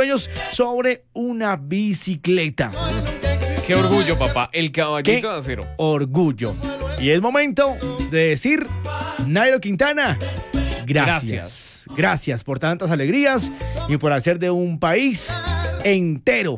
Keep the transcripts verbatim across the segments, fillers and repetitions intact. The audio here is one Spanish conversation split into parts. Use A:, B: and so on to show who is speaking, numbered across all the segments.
A: sueños sobre una bicicleta.
B: Qué orgullo, papá. El caballito
A: Qué
B: de acero.
A: orgullo. Y es momento de decir, Nairo Quintana, gracias.
B: Gracias.
A: Gracias por tantas alegrías y por hacer de un país entero.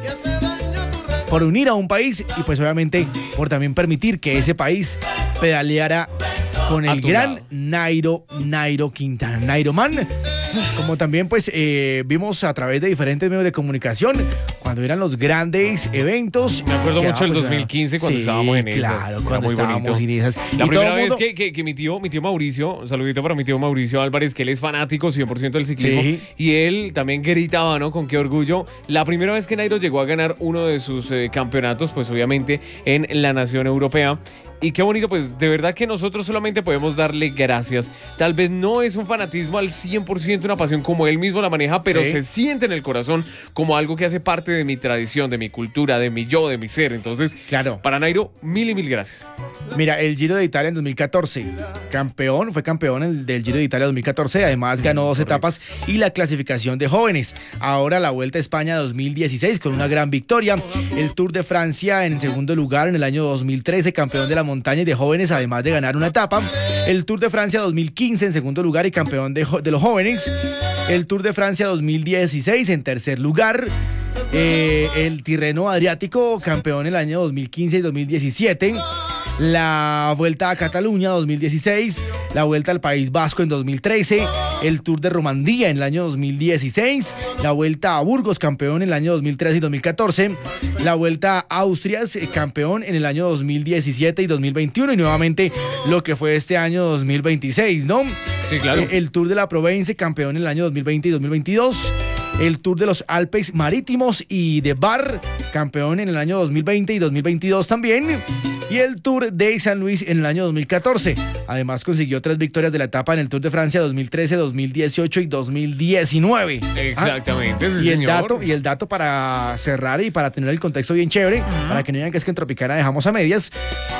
A: Por unir a un país y pues obviamente por también permitir que ese país pedaleara con el gran
B: lado.
A: Nairo, Nairo Quintana. Nairo Man, como también pues eh, vimos a través de diferentes medios de comunicación cuando eran los grandes eventos.
B: Me acuerdo
A: que
B: mucho del
A: pues,
B: dos mil quince cuando
A: sí,
B: estábamos en esas.
A: claro,
B: Era
A: cuando
B: muy
A: estábamos
B: bonito.
A: en esas.
B: La
A: Y
B: primera
A: todo el
B: vez
A: mundo-
B: que, que, que mi tío, mi tío Mauricio, un saludito para mi tío Mauricio Álvarez, que él es fanático cien por ciento del ciclismo,
A: Sí.
B: y él también gritaba, ¿no? Con qué orgullo. La primera vez que Nairo llegó a ganar uno de sus eh, campeonatos, pues obviamente en la nación europea. Y qué bonito, pues de verdad que nosotros solamente podemos darle gracias. Tal vez no es un fanatismo al cien por ciento, una pasión como él mismo la maneja, pero
A: Sí.
B: se siente en el corazón como algo que hace parte de mi tradición, de mi cultura, de mi yo, de mi ser. Entonces,
A: Claro.
B: para Nairo, mil y mil gracias.
A: Mira, el Giro de Italia en dos mil catorce, campeón, fue campeón el del Giro de Italia dos mil catorce, además ganó dos
B: correcto.
A: etapas y la clasificación de jóvenes. Ahora la Vuelta a España dos mil dieciséis con una gran victoria, el Tour de Francia en segundo lugar en el año dos mil trece, campeón de la montaña y de jóvenes, además de ganar una etapa, el Tour de Francia dos mil quince en segundo lugar y campeón de, jo- de los jóvenes, el Tour de Francia dos mil dieciséis en tercer lugar, eh, el Tirreno Adriático, campeón en el año dos mil quince y dos mil diecisiete, la Vuelta a Cataluña dos mil dieciséis, la Vuelta al País Vasco en dos mil trece, el Tour de Romandía en el año dos mil dieciséis, la Vuelta a Burgos, campeón en el año dos mil trece y dos mil catorce, la Vuelta a Austrias, eh, campeón en el año dos mil diecisiete y dos mil veintiuno y nuevamente lo que fue este año dos mil veintiséis, ¿no?
B: Sí, claro.
A: Eh, El Tour de la Provence, campeón en el año dos mil veinte y dos mil veintidós. El Tour de los Alpes Marítimos y de Bar, campeón en el año dos mil veinte y dos mil veintidós también. Y el Tour de San Luis en el año dos mil catorce. Además consiguió tres victorias de la etapa en el Tour de Francia dos mil trece, dos mil dieciocho y dos mil diecinueve.
B: Exactamente, sí,
A: Y el,
B: señor.
A: dato, y el dato para cerrar y para tener el contexto bien chévere, para que no digan que es que en Tropicana dejamos a medias.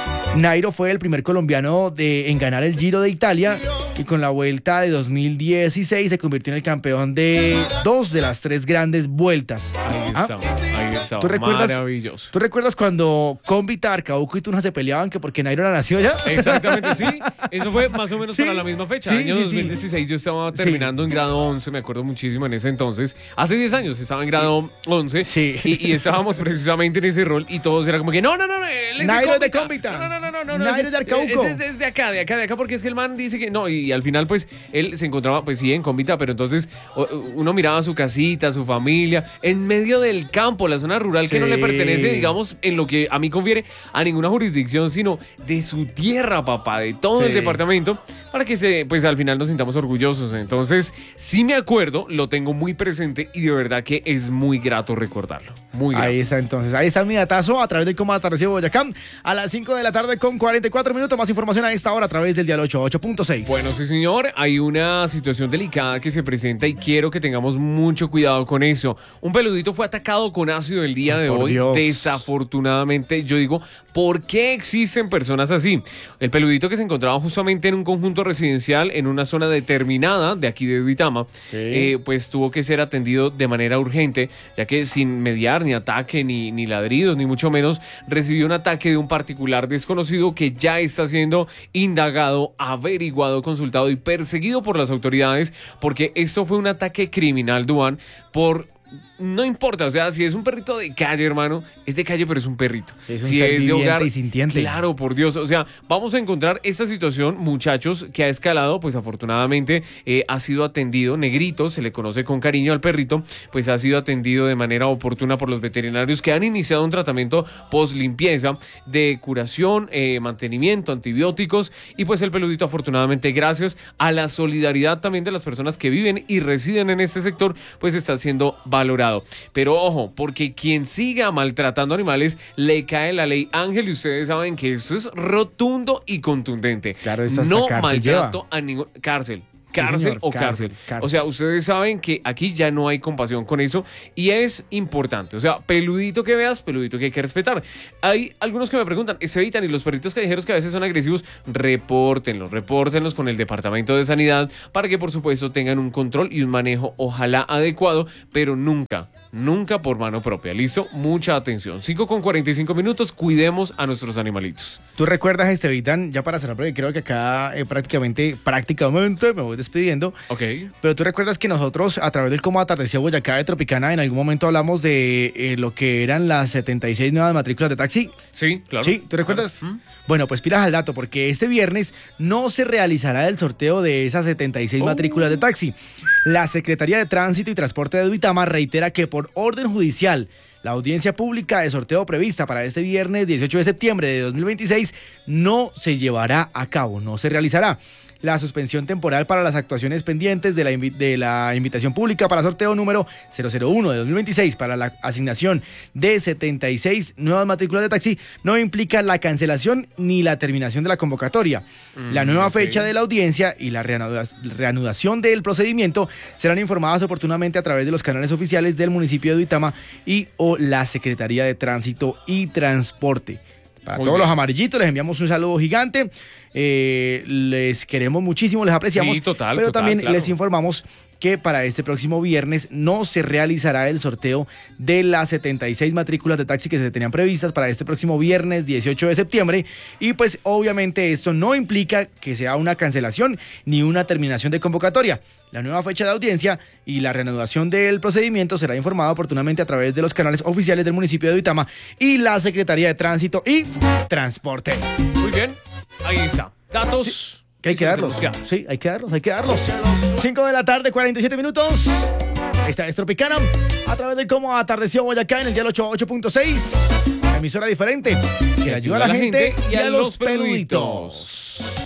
A: Nairo fue el primer colombiano de, en ganar el Giro de Italia y con la Vuelta de dos mil dieciséis se convirtió en el campeón de dos de las tres grandes vueltas.
B: Ahí
A: ¿Ah?
B: está, ahí está.
A: ¿Tú recuerdas,
B: Maravilloso.
A: ¿Tú recuerdas cuando Convita, Arcauco y Tuna se peleaban que porque Nairo era nacido ya?
B: Exactamente, sí. Eso fue más o menos
A: Sí,
B: para la misma fecha.
A: sí,
B: año
A: sí,
B: dos mil dieciséis, yo estaba
A: Sí.
B: terminando en grado once, me acuerdo muchísimo en ese entonces. Hace diez años estaba en grado once.
A: Sí.
B: Y, y estábamos precisamente en ese rol y todos era como que no, no, no, no, él es
A: Nairo es de
B: Cómbita.
A: Cómbita.
B: No, no, no, no, no.
A: Nairo es de Arcauco.
B: Ese es desde acá, de acá, de acá, porque es que el man dice que no. Y, al final, pues, él se encontraba, pues sí, en Cómbita, pero entonces o- uno miraba su casita, su familia, en medio del campo, la zona rural que no le
A: Sí.
B: pertenece, digamos, en lo que a mí conviene a ninguna jurisdicción, sino de su tierra, papá, de todo el
A: Sí.
B: departamento, para que se, pues al final nos sintamos orgullosos. Entonces, sí me acuerdo, lo tengo muy presente y de verdad que es muy grato recordarlo. Muy grato.
A: Ahí está entonces, ahí está mi datazo a través del Cómo Atardecer Boyacá a las cinco de la tarde con cuarenta y cuatro minutos. Más información a esta hora a través del Dial ochenta y ocho punto seis.
B: Bueno, sí, señor. Hay una situación delicada que se presenta y quiero que tengamos mucho cuidado con eso. Un peludito fue atacado con ácido el día de
A: Por
B: hoy.
A: Dios.
B: Desafortunadamente, yo digo, ¿por qué existen personas así? El peludito que se encontraba justamente en un conjunto residencial en una zona determinada de aquí de Duitama,
A: Sí.
B: eh, pues tuvo que ser atendido de manera urgente, ya que sin mediar ni ataque, ni, ni ladridos, ni mucho menos, recibió un ataque de un particular desconocido que ya está siendo indagado, averiguado, consultado y perseguido por las autoridades, porque esto fue un ataque criminal, Duan, por... No importa, o sea, si es un perrito de calle, hermano, es de calle, pero es un perrito.
A: Es un
B: si
A: ser
B: es de
A: viviente
B: hogar,
A: y sintiente.
B: claro, por Dios. O sea, vamos a encontrar esta situación, muchachos, que ha escalado, pues afortunadamente eh, ha sido atendido. Negrito, se le conoce con cariño al perrito, pues ha sido atendido de manera oportuna por los veterinarios que han iniciado un tratamiento post limpieza de curación, eh, mantenimiento, antibióticos, y pues el peludito, afortunadamente, gracias a la solidaridad también de las personas que viven y residen en este sector, pues está siendo valorado. Pero ojo, porque quien siga maltratando animales le cae la ley Ángel, y ustedes saben que eso es rotundo y contundente.
A: Claro, eso hasta
B: no
A: cárcel
B: maltrato
A: lleva.
B: a ningún cárcel. cárcel
A: señor,
B: o
A: cárcel,
B: cárcel.
A: cárcel.
B: O sea, ustedes saben que aquí ya no hay compasión con eso y es importante. O sea, peludito que veas, peludito que hay que respetar. Hay algunos que me preguntan, ¿se evitan? Y los perritos callejeros que a veces son agresivos, repórtenlos, repórtenlos con el Departamento de Sanidad para que por supuesto tengan un control y un manejo ojalá adecuado, pero nunca, nunca por mano propia. ¿Listo? Mucha atención. cinco con cuarenta y cinco minutos, cuidemos a nuestros animalitos.
A: ¿Tú recuerdas, Estevitan, ya para cerrar, porque creo que acá eh, prácticamente, prácticamente me voy despidiendo,
B: Ok.
A: pero tú recuerdas que nosotros a través del Cómo Atardeció Boyacá de Tropicana en algún momento hablamos de eh, lo que eran las setenta y seis nuevas matrículas de taxi?
B: Sí, claro.
A: ¿Sí? ¿Tú recuerdas?
B: Claro. ¿Mm?
A: Bueno, pues pilas al dato, porque este viernes no se realizará el sorteo de esas setenta y seis
B: Oh.
A: matrículas de taxi. La Secretaría de Tránsito y Transporte de Duitama reitera que por orden judicial, la audiencia pública de sorteo prevista para este viernes dieciocho de septiembre de dos mil veintiséis no se llevará a cabo, no se realizará. La suspensión temporal para las actuaciones pendientes de la, invi- de la invitación pública para sorteo número cero cero uno de dos mil veintiséis para la asignación de setenta y seis nuevas matrículas de taxi no implica la cancelación ni la terminación de la convocatoria.
B: Mm,
A: la nueva
B: ok.
A: fecha de la audiencia y la reanuda- reanudación del procedimiento serán informadas oportunamente a través de los canales oficiales del municipio de Duitama y o la Secretaría de Tránsito y Transporte. Para
B: Muy
A: todos
B: bien.
A: los amarillitos les enviamos un saludo gigante. Eh, les queremos muchísimo, les apreciamos.
B: Sí, total,
A: pero
B: total,
A: también
B: claro.
A: les informamos que para este próximo viernes no se realizará el sorteo de las setenta y seis matrículas de taxi que se tenían previstas para este próximo viernes dieciocho de septiembre. Y pues obviamente esto no implica que sea una cancelación ni una terminación de convocatoria. La nueva fecha de audiencia y la reanudación del procedimiento será informada oportunamente a través de los canales oficiales del municipio de Duitama y la Secretaría de Tránsito y Transporte.
B: Muy bien. Ahí está. Datos.
A: Que hay que
B: Listos,
A: darlos.
B: tenemos que dar.
A: Sí, hay que darlos, hay que darlos. cinco de la tarde, cuarenta y siete minutos. Esta es Tropicana a través del Cómo Atardeció Boyacá en el dial ochenta y ocho punto seis. Una emisora diferente que le ayuda a la gente y a los peluditos.